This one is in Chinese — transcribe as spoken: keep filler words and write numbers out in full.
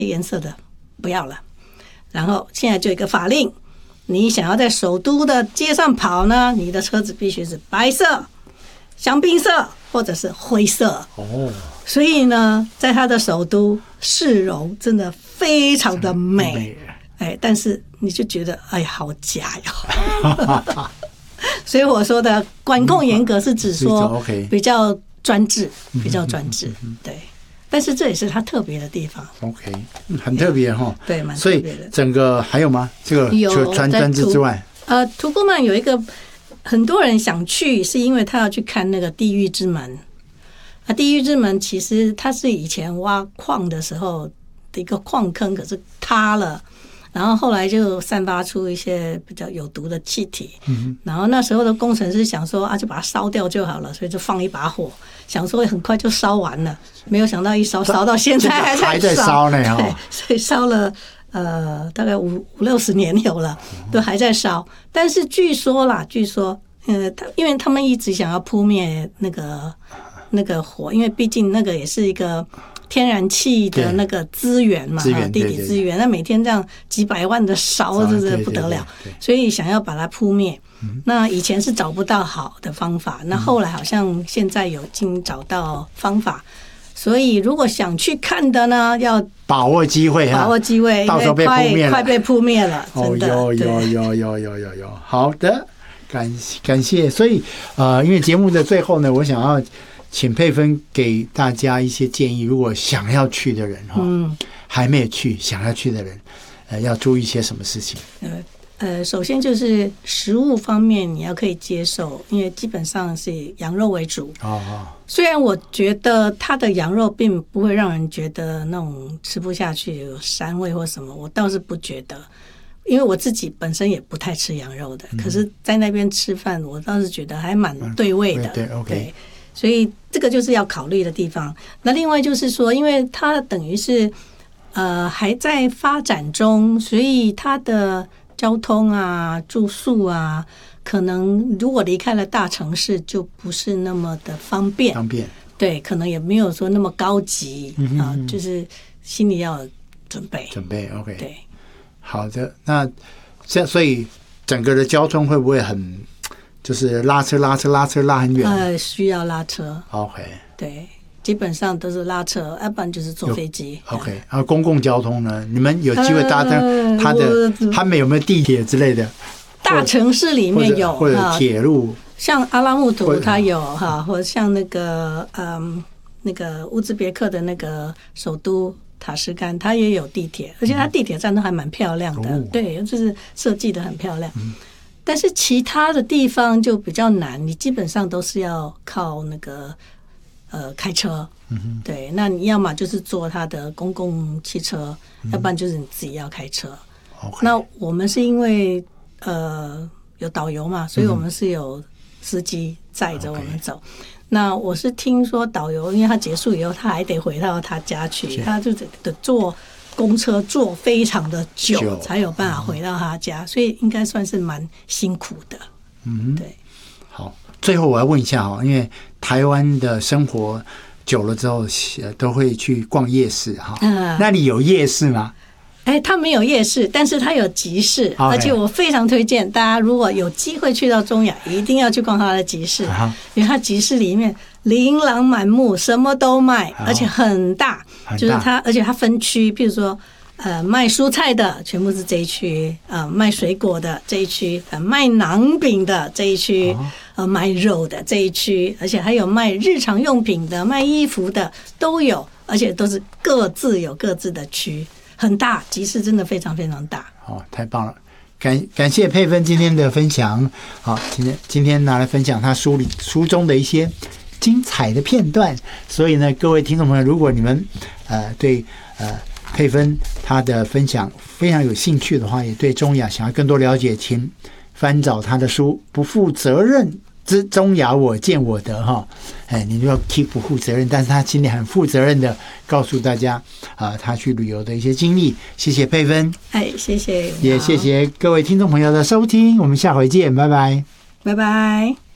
颜色的不要了。然后现在就有一个法令，你想要在首都的街上跑呢，你的车子必须是白色、香槟色或者是灰色。哦，所以呢，在它的首都市容真的非常的美，哎，但是你就觉得哎，好假呀。所以我说的管控严格是指说比较专制，比较专制，对。但是这也是它特别的地方。OK， 很特别哈。 对，蛮特别的。 所以整个还有吗？这个除专专制之外， 呃，图库曼有一个很多人想去，是因为他要去看那个地狱之门。啊，地狱之门其实它是以前挖矿的时候的一个矿坑，可是塌了。然后后来就散发出一些比较有毒的气体，嗯、然后那时候的工程师想说啊，就把它烧掉就好了，所以就放一把火，想说很快就烧完了，没有想到一烧烧到现在还在烧， 还在烧呢哈， 所以烧了呃大概五五六十年有了，都还在烧。但是据说啦，据说呃，因为他们一直想要扑灭那个那个火，因为毕竟那个也是一个天然气的那个资源嘛，地底资源，那每天这样几百万的烧，这是不得了，所以想要把它扑灭。那以前是找不到好的方法，那后来好像现在有已经找到方法，所以如果想去看的呢，要把握机会， 把握机会， 到时候被扑灭了， 快被扑灭了，真的。 哦，有有有有有有有，好的，感感谢。所以呃，因为节目的最后呢，我想要请佩芬给大家一些建议，如果想要去的人哈，嗯，还没有去想要去的人，呃，要注意一些什么事情？呃呃，首先就是食物方面你要可以接受，因为基本上是以羊肉为主。哦哦。虽然我觉得它的羊肉并不会让人觉得那种吃不下去有膻味或什么，我倒是不觉得，因为我自己本身也不太吃羊肉的，嗯、可是在那边吃饭，我倒是觉得还蛮对味的。嗯、对 ，OK。对，所以这个就是要考虑的地方。那另外就是说，因为它等于是呃还在发展中，所以它的交通啊、住宿啊，可能如果离开了大城市，就不是那么的方便。 方便， 对，可能也没有说那么高级、嗯、啊，就是心里要有准备。 准备 ，OK。 对， 好的。那这所以整个的交通会不会很？就是拉车拉车拉车拉很远， 呃，需要拉车。 OK， 对，基本上都是拉车，要不然就是坐飞机。 OK， 然后公共交通呢？你们有机会搭乘它的，他们有没有地铁之类的？ 大城市里面有， 或者铁路， 像阿拉木图它有哈，或者像那个嗯那个乌兹别克的那个首都塔什干，它也有地铁，而且它地铁站都还蛮漂亮的，嗯、对，就是设计的很漂亮。嗯，但是其他的地方就比较难，你基本上都是要靠那个呃开车，嗯、对，那你要么就是坐他的公共汽车，嗯、要不然就是你自己要开车。Okay. 那我们是因为呃有导游嘛，所以我们是有司机载着我们走。Okay. 那我是听说导游，因为他结束以后，他还得回到他家去，他就得坐公车坐非常的久才有办法回到他家，所以应该算是蛮辛苦的。嗯，对。 好，最后我要问一下哈，因为台湾的生活久了之后，都会去逛夜市哈。嗯，那里有夜市吗？ 哎，它没有夜市，但是它有集市， okay. 而且我非常推荐大家，如果有机会去到中亚，一定要去逛它的集市， uh-huh. 因为它集市里面琳琅满目，什么都卖， uh-huh. 而且很大，就是它，而且它分区，譬如说，呃，卖蔬菜的全部是这一区，呃，卖水果的这一区，呃，卖馕饼的这一区， uh-huh. 呃，卖肉的这一区，而且还有卖日常用品的、卖衣服的都有，而且都是各自有各自的区。很大，集市真的非常非常大。 哦，太棒了！感感谢佩芬今天的分享。好，今天今天拿来分享他书里书中的一些精彩的片段。所以呢，各位听众朋友，如果你们呃对呃佩芬他的分享非常有兴趣的话，也对中亚想要更多了解，请翻找他的书《不负责任之中亚我见我得》哈。哎，你就要 keep 不负责任，但是他今天很负责任的告诉大家啊、呃，他去旅游的一些经历。谢谢佩芬， 哎，谢谢， 也谢谢各位听众朋友的收听，我们下回见，拜拜， 拜拜。